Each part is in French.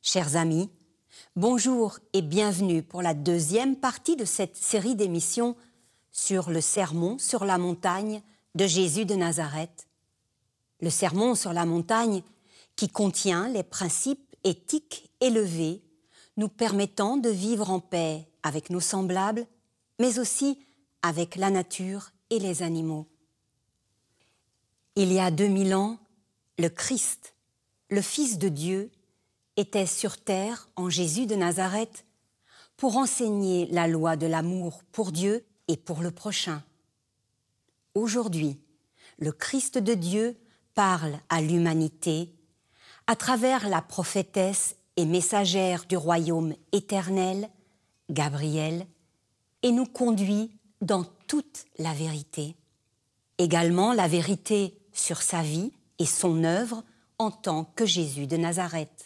Chers amis, bonjour et bienvenue pour la deuxième partie de cette série d'émissions sur le Sermon sur la montagne de Jésus de Nazareth. Le Sermon sur la montagne qui contient les principes éthiques élevés nous permettant de vivre en paix avec nos semblables, mais aussi avec la nature et les animaux. Il y a 2000 ans, le Christ, le Fils de Dieu, était sur terre en Jésus de Nazareth pour enseigner la loi de l'amour pour Dieu et pour le prochain. Aujourd'hui, le Christ de Dieu parle à l'humanité à travers la prophétesse et messagère du royaume éternel, Gabriel, et nous conduit dans toute la vérité. Également la vérité sur sa vie et son œuvre en tant que Jésus de Nazareth.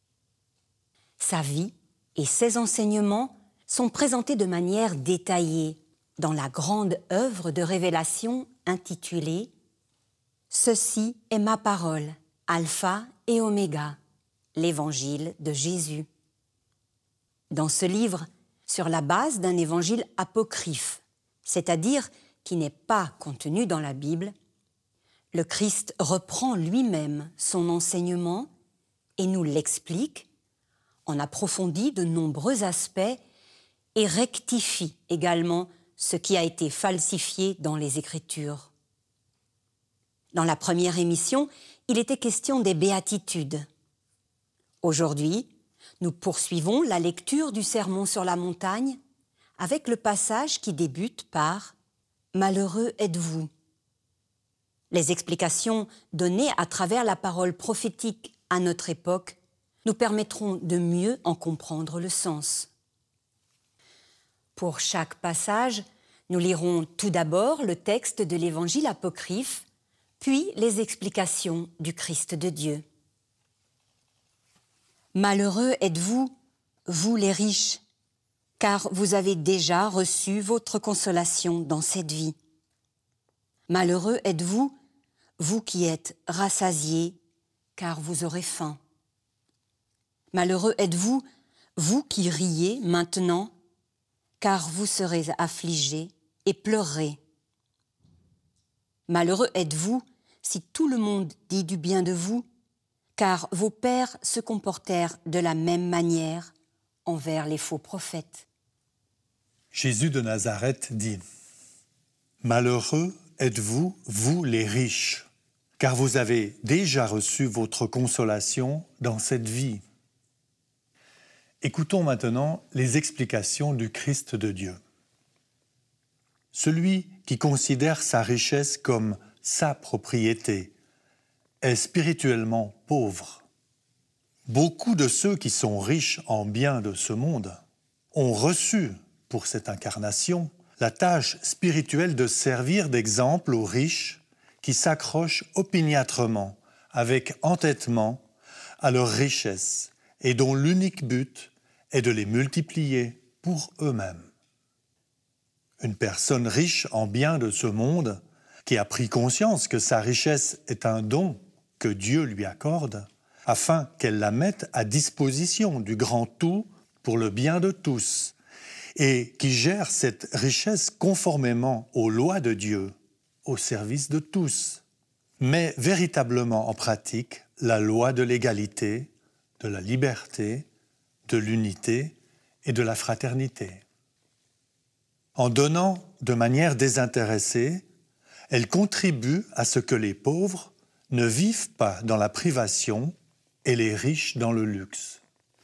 Sa vie et ses enseignements sont présentés de manière détaillée dans la grande œuvre de révélation intitulée « Ceci est ma parole, Alpha et Oméga, l'Évangile de Jésus ». Dans ce livre, sur la base d'un évangile apocryphe, c'est-à-dire qui n'est pas contenu dans la Bible, le Christ reprend lui-même son enseignement et nous l'explique, en approfondit de nombreux aspects et rectifie également ce qui a été falsifié dans les Écritures. Dans la première émission, il était question des béatitudes. Aujourd'hui, nous poursuivons la lecture du Sermon sur la montagne avec le passage qui débute par « Malheureux êtes-vous ». Les explications données à travers la parole prophétique à notre époque nous permettront de mieux en comprendre le sens. Pour chaque passage, nous lirons tout d'abord le texte de l'évangile apocryphe, puis les explications du Christ de Dieu. Malheureux êtes-vous, vous les riches, car vous avez déjà reçu votre consolation dans cette vie. Malheureux êtes-vous, vous qui êtes rassasiés, car vous aurez faim. Malheureux êtes-vous, vous qui riez maintenant, car vous serez affligés et pleurerez. Malheureux êtes-vous si tout le monde dit du bien de vous, car vos pères se comportèrent de la même manière envers les faux prophètes. Jésus de Nazareth dit « Malheureux êtes-vous, vous les riches, car vous avez déjà reçu votre consolation dans cette vie. » Écoutons maintenant les explications du Christ de Dieu. Celui qui considère sa richesse comme sa propriété est spirituellement pauvre. Beaucoup de ceux qui sont riches en biens de ce monde ont reçu, pour cette incarnation, la tâche spirituelle de servir d'exemple aux riches qui s'accrochent opiniâtrement, avec entêtement, à leur richesse et dont l'unique but est de les multiplier pour eux-mêmes. Une personne riche en biens de ce monde, qui a pris conscience que sa richesse est un don que Dieu lui accorde, afin qu'elle la mette à disposition du grand tout pour le bien de tous, et qui gère cette richesse conformément aux lois de Dieu, au service de tous, met véritablement en pratique la loi de l'égalité, de la liberté, de l'unité et de la fraternité. En donnant de manière désintéressée, elle contribue à ce que les pauvres ne vivent pas dans la privation et les riches dans le luxe.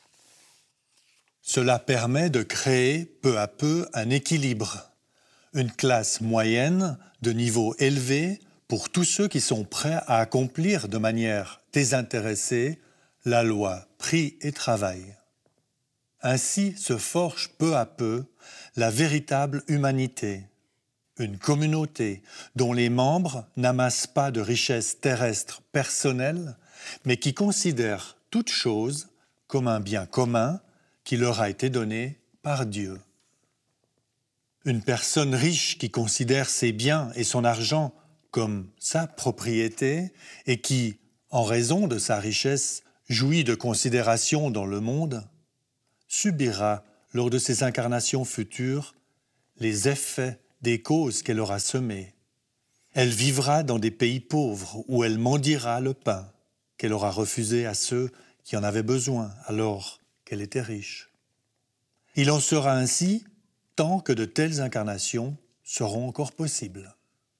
Cela permet de créer peu à peu un équilibre, une classe moyenne de niveau élevé pour tous ceux qui sont prêts à accomplir de manière désintéressée la loi prix et travail. Ainsi se forge peu à peu la véritable humanité, une communauté dont les membres n'amassent pas de richesses terrestres personnelles, mais qui considèrent toute chose comme un bien commun qui leur a été donné par Dieu. Une personne riche qui considère ses biens et son argent comme sa propriété et qui, en raison de sa richesse, jouit de considération dans le monde, subira, lors de ses incarnations futures, les effets des causes qu'elle aura semées. Elle vivra dans des pays pauvres où elle mendiera le pain qu'elle aura refusé à ceux qui en avaient besoin alors qu'elle était riche. Il en sera ainsi tant que de telles incarnations seront encore possibles.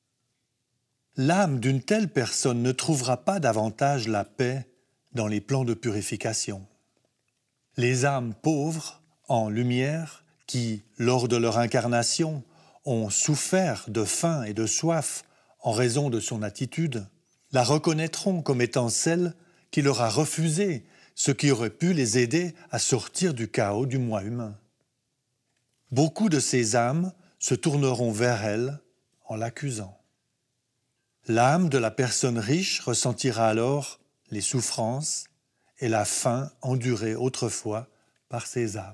L'âme d'une telle personne ne trouvera pas davantage la paix dans les plans de purification. Les âmes pauvres, en lumière, qui, lors de leur incarnation, ont souffert de faim et de soif en raison de son attitude, la reconnaîtront comme étant celle qui leur a refusé ce qui aurait pu les aider à sortir du chaos du moi humain. Beaucoup de ces âmes se tourneront vers elle en l'accusant. L'âme de la personne riche ressentira alors les souffrances et la faim endurée autrefois par ces âmes.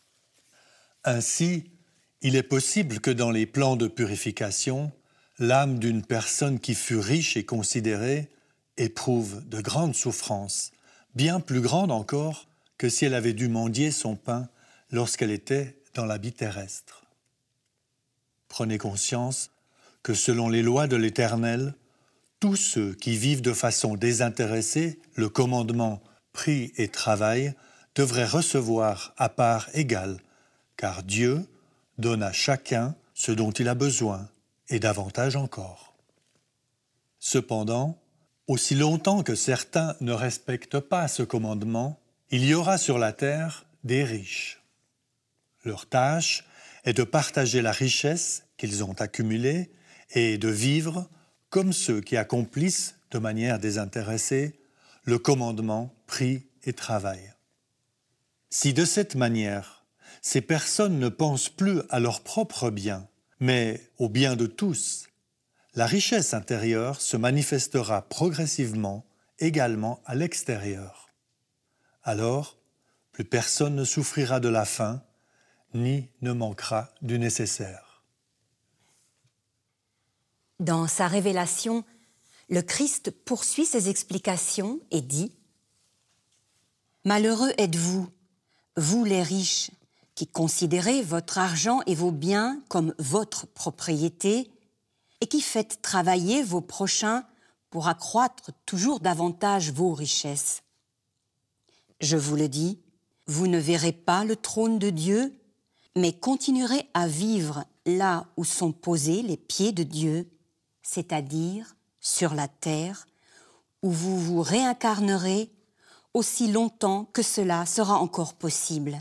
Ainsi, il est possible que dans les plans de purification, l'âme d'une personne qui fut riche et considérée éprouve de grandes souffrances, bien plus grandes encore que si elle avait dû mendier son pain lorsqu'elle était dans la vie terrestre. Prenez conscience que selon les lois de l'Éternel, tous ceux qui vivent de façon désintéressée le commandement « prie et travaille » devraient recevoir à part égale, car Dieu donne à chacun ce dont il a besoin, et davantage encore. Cependant, aussi longtemps que certains ne respectent pas ce commandement, il y aura sur la terre des riches. Leur tâche est de partager la richesse qu'ils ont accumulée et de vivre comme ceux qui accomplissent de manière désintéressée le commandement « prie et travaille ». Si de cette manière, ces personnes ne pensent plus à leur propre bien, mais au bien de tous, la richesse intérieure se manifestera progressivement également à l'extérieur. Alors, plus personne ne souffrira de la faim, ni ne manquera du nécessaire. Dans sa révélation, le Christ poursuit ses explications et dit « Malheureux êtes-vous, vous les riches, qui considérez votre argent et vos biens comme votre propriété et qui faites travailler vos prochains pour accroître toujours davantage vos richesses. Je vous le dis, vous ne verrez pas le trône de Dieu, mais continuerez à vivre là où sont posés les pieds de Dieu, c'est-à-dire sur la terre, où vous vous réincarnerez aussi longtemps que cela sera encore possible.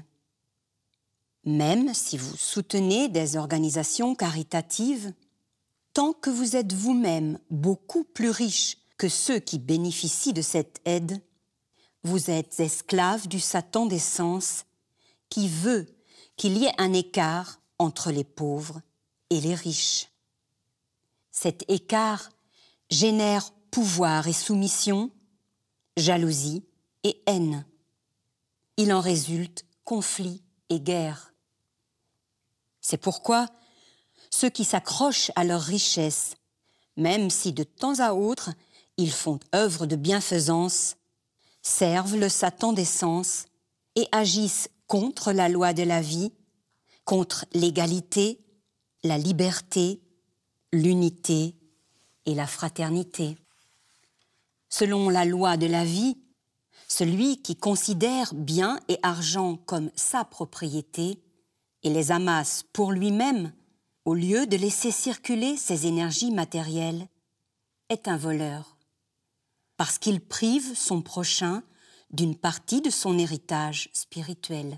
Même si vous soutenez des organisations caritatives, tant que vous êtes vous-même beaucoup plus riche que ceux qui bénéficient de cette aide, vous êtes esclave du Satan des sens qui veut qu'il y ait un écart entre les pauvres et les riches. Cet écart génère pouvoir et soumission, jalousie et haine. Il en résulte conflit et guerre. C'est pourquoi ceux qui s'accrochent à leur richesse, même si de temps à autre ils font œuvre de bienfaisance, servent le Satan des sens et agissent contre la loi de la vie, contre l'égalité, la liberté, l'unité et la fraternité. Selon la loi de la vie, celui qui considère biens et argent comme sa propriété et les amasse pour lui-même, au lieu de laisser circuler ses énergies matérielles, est un voleur, parce qu'il prive son prochain d'une partie de son héritage spirituel.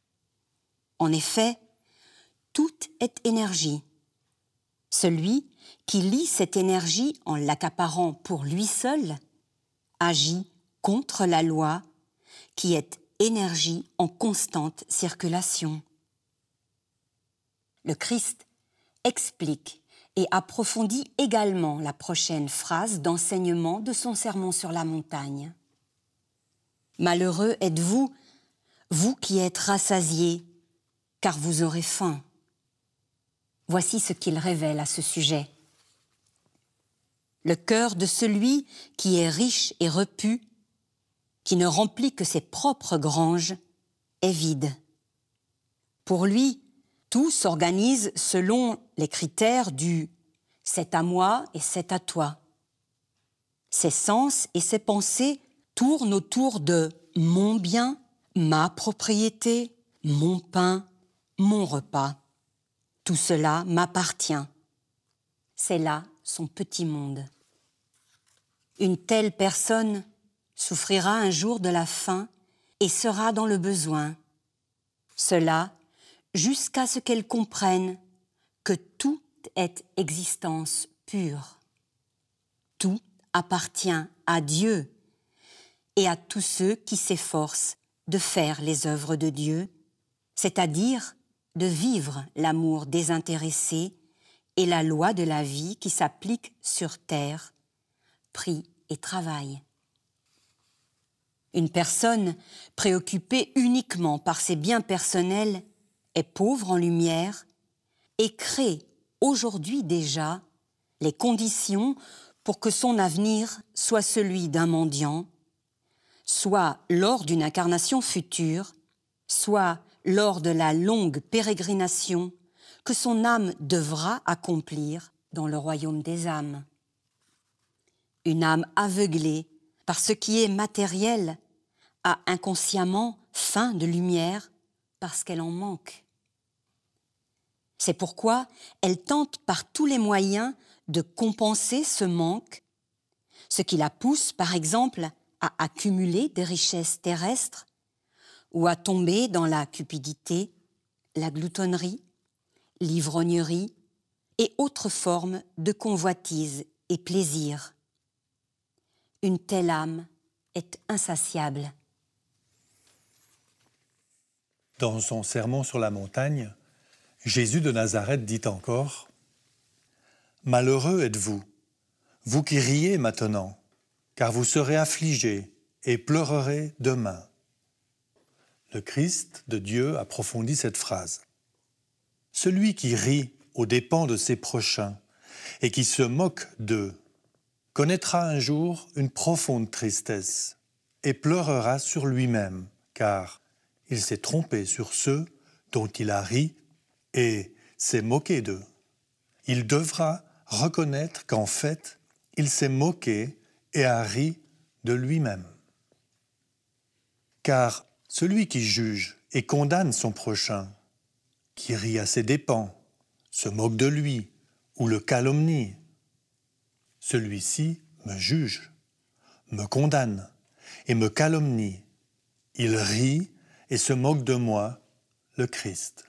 En effet, tout est énergie. Celui qui lie cette énergie en l'accaparant pour lui seul agit contre la loi qui est énergie en constante circulation. Le Christ explique et approfondit également la prochaine phrase d'enseignement de son sermon sur la montagne. Malheureux êtes-vous, vous qui êtes rassasiés, car vous aurez faim. Voici ce qu'il révèle à ce sujet. Le cœur de celui qui est riche et repu, qui ne remplit que ses propres granges, est vide. Pour lui, tout s'organise selon les critères du « c'est à moi et c'est à toi ». Ses sens et ses pensées tournent autour de « mon bien », ma propriété, mon pain, mon repas. Tout cela m'appartient. C'est là son petit monde. Une telle personne souffrira un jour de la faim et sera dans le besoin. Cela jusqu'à ce qu'elle comprenne que tout est existence pure. Tout appartient à Dieu et à tous ceux qui s'efforcent de faire les œuvres de Dieu, c'est-à-dire de vivre l'amour désintéressé et la loi de la vie qui s'applique sur terre, prie et travail. Une personne préoccupée uniquement par ses biens personnels est pauvre en lumière et crée aujourd'hui déjà les conditions pour que son avenir soit celui d'un mendiant, soit lors d'une incarnation future, soit lors de la longue pérégrination que son âme devra accomplir dans le royaume des âmes. Une âme aveuglée par ce qui est matériel a inconsciemment faim de lumière parce qu'elle en manque. C'est pourquoi elle tente par tous les moyens de compenser ce manque, ce qui la pousse par exemple à accumuler des richesses terrestres ou à tomber dans la cupidité, la gloutonnerie, l'ivrognerie et autres formes de convoitise et plaisir. Une telle âme est insatiable. Dans son sermon sur la montagne, Jésus de Nazareth dit encore « Malheureux êtes-vous, vous qui riez maintenant, car vous serez affligés et pleurerez demain. » Le Christ de Dieu approfondit cette phrase. Celui qui rit aux dépens de ses prochains et qui se moque d'eux connaîtra un jour une profonde tristesse et pleurera sur lui-même, car il s'est trompé sur ceux dont il a ri et s'est moqué d'eux. Il devra reconnaître qu'en fait, il s'est moqué et a ri de lui-même. Car celui qui juge et condamne son prochain, qui rit à ses dépens, se moque de lui ou le calomnie, celui-ci me juge, me condamne et me calomnie. Il rit et se moque de moi, le Christ.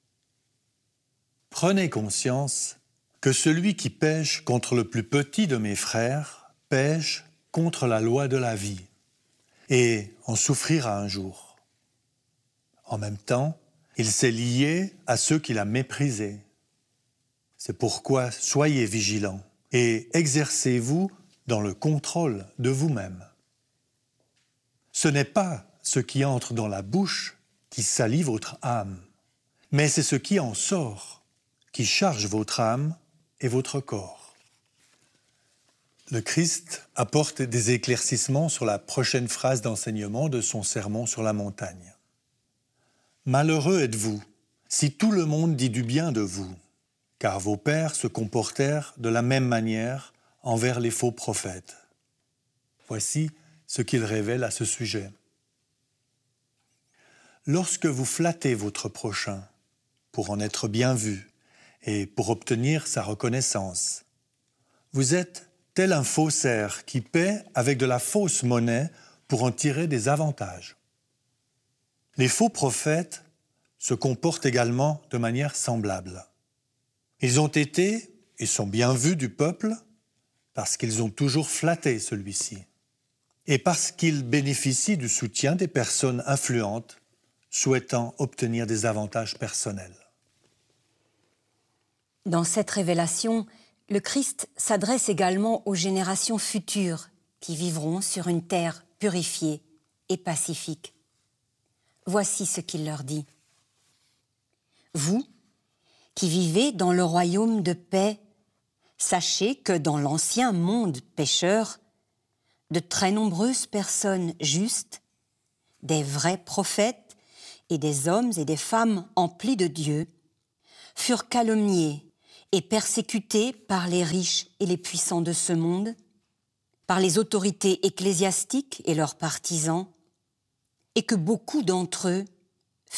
Prenez conscience que celui qui pêche contre le plus petit de mes frères pêche contre la loi de la vie et en souffrira un jour. En même temps, il s'est lié à ceux qu'il a méprisés. C'est pourquoi soyez vigilants et exercez-vous dans le contrôle de vous-même. Ce n'est pas ce qui entre dans la bouche qui salit votre âme, mais c'est ce qui en sort qui charge votre âme et votre corps. Le Christ apporte des éclaircissements sur la prochaine phrase d'enseignement de son sermon sur la montagne. Malheureux êtes-vous si tout le monde dit du bien de vous, car vos pères se comportèrent de la même manière envers les faux prophètes. Voici ce qu'il révèle à ce sujet. Lorsque vous flattez votre prochain pour en être bien vu et pour obtenir sa reconnaissance, vous êtes tel un faussaire qui paie avec de la fausse monnaie pour en tirer des avantages. Les faux prophètes se comportent également de manière semblable. Ils ont été et sont bien vus du peuple parce qu'ils ont toujours flatté celui-ci et parce qu'ils bénéficient du soutien des personnes influentes souhaitant obtenir des avantages personnels. Dans cette révélation, le Christ s'adresse également aux générations futures qui vivront sur une terre purifiée et pacifique. Voici ce qu'il leur dit. Vous, qui vivez dans le royaume de paix, sachez que dans l'ancien monde pécheur, de très nombreuses personnes justes, des vrais prophètes et des hommes et des femmes emplis de Dieu, furent calomniés et persécutés par les riches et les puissants de ce monde, par les autorités ecclésiastiques et leurs partisans, et que beaucoup d'entre eux